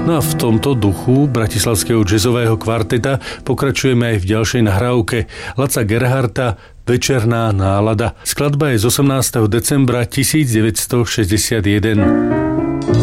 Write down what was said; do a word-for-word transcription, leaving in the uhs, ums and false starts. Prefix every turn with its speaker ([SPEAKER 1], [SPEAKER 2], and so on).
[SPEAKER 1] No a v tomto duchu bratislavského jazzového kvarteta pokračujeme aj v ďalšej nahrávke Laca Gerharta Večerná nálada. Skladba je z osemnásteho decembra tisícdeväťstošesťdesiatjeden.